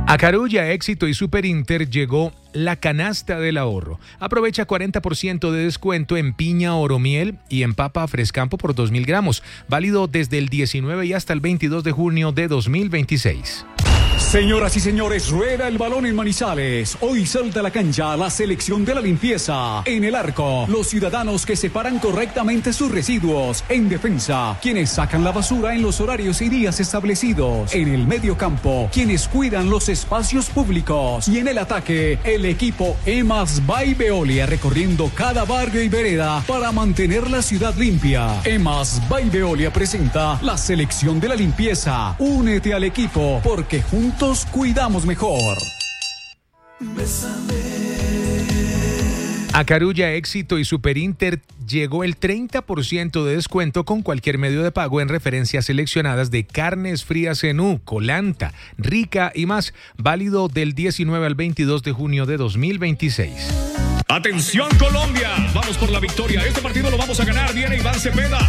A Carulla, Éxito y Super Inter llegó la canasta del ahorro. Aprovecha 40% de descuento en piña oro miel y en papa Frescampo por 2.000 gramos. Válido desde el 19 y hasta el 22 de junio de 2026. Señoras y señores, rueda el balón en Manizales. Hoy salta a la cancha la selección de la limpieza. En el arco, los ciudadanos que separan correctamente sus residuos. En defensa, quienes sacan la basura en los horarios y días establecidos. En el medio campo, quienes cuidan los espacios públicos. Y en el ataque, el equipo EMAS by Veolia recorriendo cada barrio y vereda para mantener la ciudad limpia. EMAS by Veolia presenta la selección de la limpieza. Únete al equipo porque juntos cuidamos mejor. A Carulla, Éxito y Super Inter llegó el 30% de descuento con cualquier medio de pago en referencias seleccionadas de carnes frías Zenú, Colanta, Rica y más. Válido del 19 al 22 de junio de 2026. ¡Atención Colombia! Vamos por la victoria. Este partido lo vamos a ganar. Viene Iván Cepeda.